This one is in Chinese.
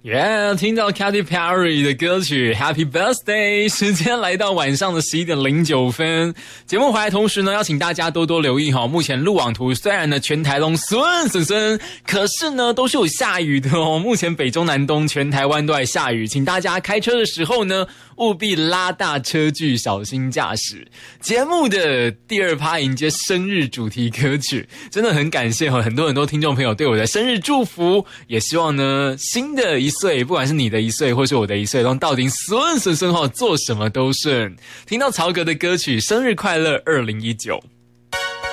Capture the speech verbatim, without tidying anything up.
耶、yeah, 听到 Katy Perry 的歌曲 Happy Birthday， 时间来到晚上的十一点零九分。节目回来同时呢，要请大家多多留意哈。目前路网图虽然呢全台东顺顺顺，可是呢都是有下雨的哦。目前北中南东全台湾都在下雨，请大家开车的时候呢，务必拉大车距，小心驾驶。节目的第二趴迎接生日主题歌曲，真的很感谢哈，很多很多听众朋友对我的生日祝福，也希望呢新的一岁，不管是你的一岁或是我的一岁，都到底顺顺顺哈，做什么都顺。听到曹格的歌曲《生日快乐二零一九》。